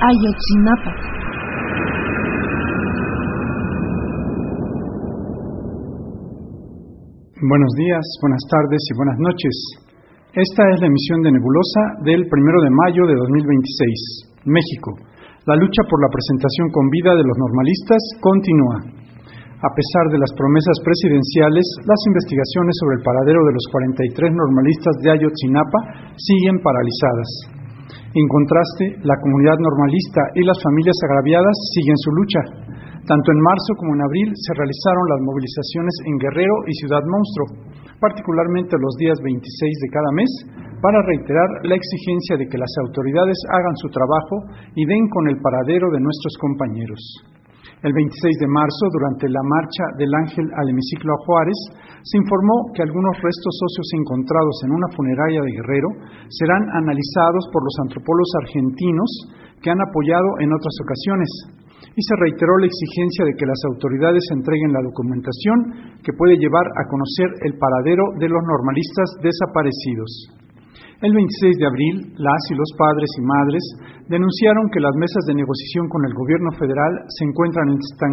Ayotzinapa. Buenos días, buenas tardes y buenas noches. Esta es la emisión de Nebulosa del 1 de mayo de 2026, México. La lucha por la presentación con vida de los normalistas continúa. A pesar de las promesas presidenciales, las investigaciones sobre el paradero de los 43 normalistas de Ayotzinapa siguen paralizadas. En contraste, la comunidad normalista y las familias agraviadas siguen su lucha. Tanto en marzo como en abril se realizaron las movilizaciones en Guerrero y Ciudad Monstruo, particularmente los días 26 de cada mes, para reiterar la exigencia de que las autoridades hagan su trabajo y den con el paradero de nuestros compañeros. El 26 de marzo, durante la marcha del Ángel al hemiciclo a Juárez, se informó que algunos restos óseos encontrados en una funeraria de Guerrero serán analizados por los antropólogos argentinos que han apoyado en otras ocasiones, y se reiteró la exigencia de que las autoridades entreguen la documentación que puede llevar a conocer el paradero de los normalistas desaparecidos. El 26 de abril, las y los padres y madres denunciaron que las mesas de negociación con el gobierno federal se encuentran estancadas